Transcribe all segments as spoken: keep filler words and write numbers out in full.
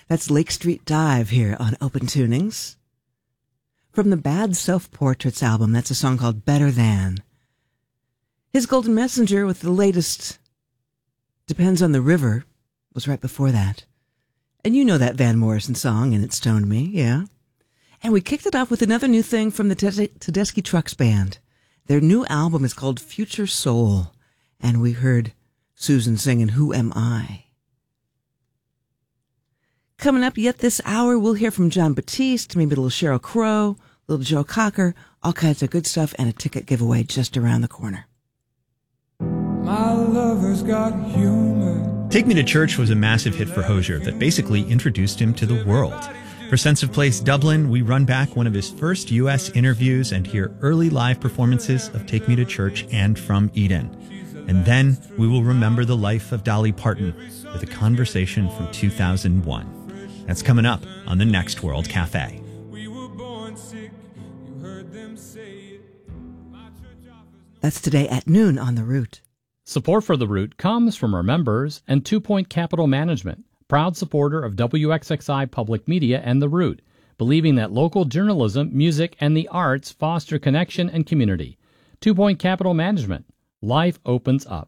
That's Lake Street Dive here on Open Tunings. From the Bad Self-Portraits album, that's a song called Better Than. His Golden Messenger with the latest Depends on the River was right before that. And you know that Van Morrison song, and it stoned me, yeah. And we kicked it off with another new thing from the Tedeschi Trucks Band. Their new album is called Future Soul, and we heard Susan singing Who Am I? Coming up yet this hour, we'll hear from Jon Batiste, maybe a little Sheryl Crow, a little Joe Cocker, all kinds of good stuff, and a ticket giveaway just around the corner. My lover's got humor. Take Me to Church was a massive hit for Hozier that basically introduced him to the world. For Sense of Place Dublin, we run back one of his first U S interviews and hear early live performances of Take Me to Church and From Eden. And then we will remember the life of Dolly Parton with a conversation from two thousand one. That's coming up on the Next World Cafe. That's today at noon on The Root. Support for The Root comes from our members and Two Point Capital Management, proud supporter of W X X I Public Media and The Root, believing that local journalism, music, and the arts foster connection and community. Two Point Capital Management. Life opens up.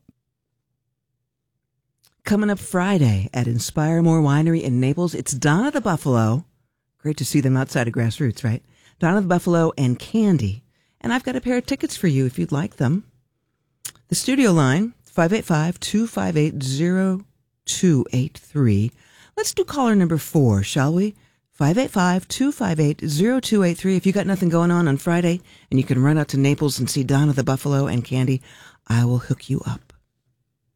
Coming up Friday at Inspire More Winery in Naples, it's Donna the Buffalo. Great to see them outside of Grassroots, right? Donna the Buffalo and Candy. And I've got a pair of tickets for you if you'd like them. The studio line, five eight five, two five eight, zero two eight three. Let's do caller number four, shall we? five eight five, two five eight, zero two eight three. If you got nothing going on on Friday and you can run out to Naples and see Donna the Buffalo and Candy, I will hook you up.